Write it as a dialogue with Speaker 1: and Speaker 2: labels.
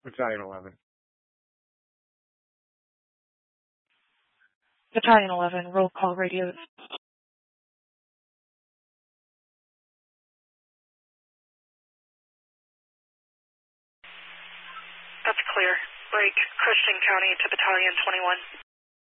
Speaker 1: Battalion 11.
Speaker 2: Battalion 11, roll call radios.
Speaker 3: That's clear. Break Cushing County to Battalion 21.